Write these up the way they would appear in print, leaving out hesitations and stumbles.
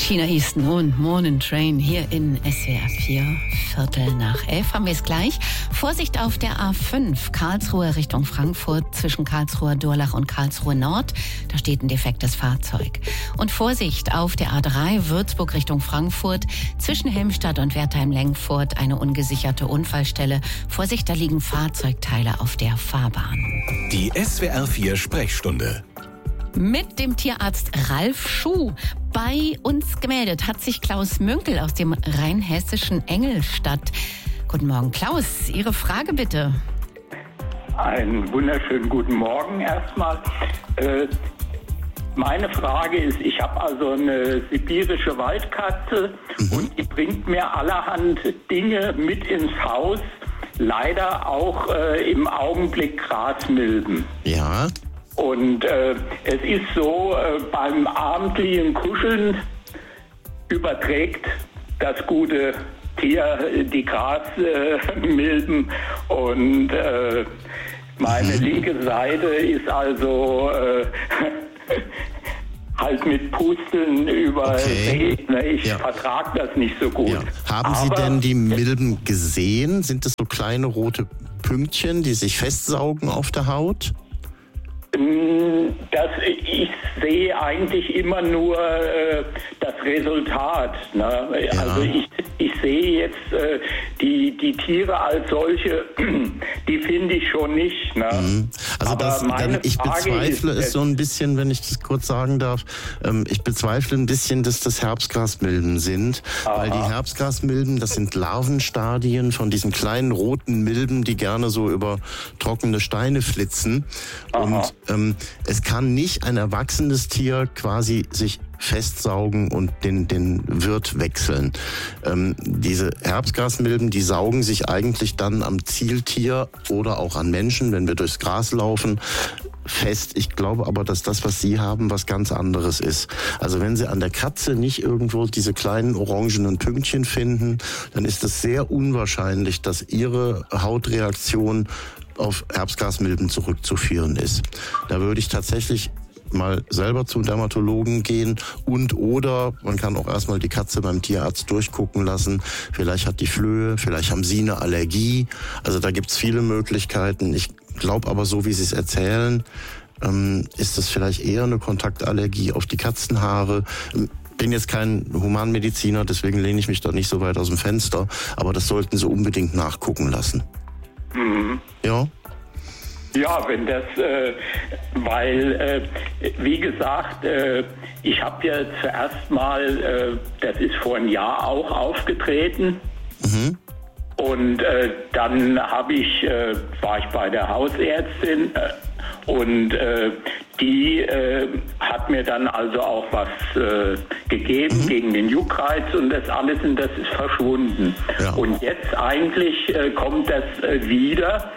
Tina Easton und Morning Train hier in SWR 4, 11:15 haben wir es gleich. Vorsicht auf der A5, Karlsruhe Richtung Frankfurt, zwischen Karlsruher Durlach und Karlsruhe Nord. Da steht ein defektes Fahrzeug. Und Vorsicht auf der A3, Würzburg Richtung Frankfurt, zwischen Helmstadt und Wertheim-Lengfurt, eine ungesicherte Unfallstelle. Vorsicht, da liegen Fahrzeugteile auf der Fahrbahn. Die SWR 4 Sprechstunde. Mit dem Tierarzt Ralf Schuh. Bei uns gemeldet hat sich Klaus Münkel aus dem rheinhessischen Engelstadt. Guten Morgen, Klaus. Ihre Frage bitte. Einen wunderschönen guten Morgen erstmal. Meine Frage ist, ich habe also eine sibirische Waldkatze und die bringt mir allerhand Dinge mit ins Haus. Leider auch im Augenblick Grasmilben. Ja. Und es ist so, beim abendlichen Kuscheln überträgt das gute Tier die Grasmilben und meine linke Seite ist also halt mit Pusteln übersät. Okay. Ich vertrage das nicht so gut. Ja. Haben Sie denn die Milben gesehen? Sind das so kleine rote Pünktchen, die sich festsaugen auf der Haut? Ich sehe eigentlich immer nur das Resultat. Ne? Ja. Also ich sehe jetzt die Tiere als solche, die finde ich schon nicht. Ne? Also ich bezweifle es so ein bisschen, wenn ich das kurz sagen darf, ich bezweifle ein bisschen, dass das Herbstgrasmilben sind, weil die Herbstgrasmilben, das sind Larvenstadien von diesen kleinen roten Milben, die gerne so über trockene Steine flitzen. Und es kann nicht ein erwachsenes Tier quasi sich festsaugen und den Wirt wechseln. Diese Herbstgrasmilben, die saugen sich eigentlich dann am Zieltier oder auch an Menschen, wenn wir durchs Gras laufen, fest. Ich glaube aber, dass das, was Sie haben, was ganz anderes ist. Also wenn Sie an der Katze nicht irgendwo diese kleinen orangenen Pünktchen finden, dann ist es sehr unwahrscheinlich, dass Ihre Hautreaktion auf Herbstgrasmilben zurückzuführen ist. Da würde ich tatsächlich mal selber zum Dermatologen gehen oder man kann auch erstmal die Katze beim Tierarzt durchgucken lassen. Vielleicht hat die Flöhe, vielleicht haben Sie eine Allergie. Also da gibt's viele Möglichkeiten. Ich glaube aber, so wie Sie es erzählen, ist das vielleicht eher eine Kontaktallergie auf die Katzenhaare. Bin jetzt kein Humanmediziner, deswegen lehne ich mich da nicht so weit aus dem Fenster. Aber das sollten Sie unbedingt nachgucken lassen. Ja? Ja, wenn das, weil, wie gesagt, ich habe ja zuerst mal, das ist vor einem Jahr auch aufgetreten. Und dann war ich bei der Hausärztin und die hat mir dann also auch was gegeben gegen den Juckreiz und das alles und das ist verschwunden. Ja. Und jetzt eigentlich kommt das wieder.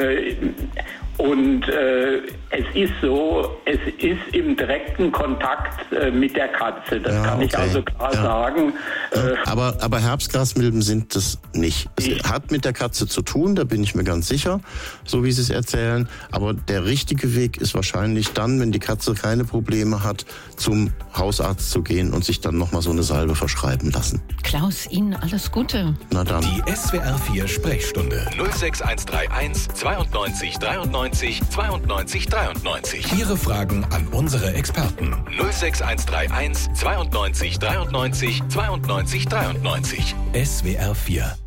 Und es ist so, es ist im direkten Kontakt mit der Katze. Das kann ich also klar sagen. Aber Herbstgrasmilben sind das nicht. Es hat mit der Katze zu tun, da bin ich mir ganz sicher, so wie Sie es erzählen. Aber der richtige Weg ist wahrscheinlich dann, wenn die Katze keine Probleme hat, zum Hausarzt zu gehen und sich dann nochmal so eine Salbe verschreiben lassen. Klaus, Ihnen alles Gute. Na dann. Die SWR 4 Sprechstunde 06131 92 93 92 93. Ihre Fragen an unsere Experten 06131 92 93 92 93. SWR 4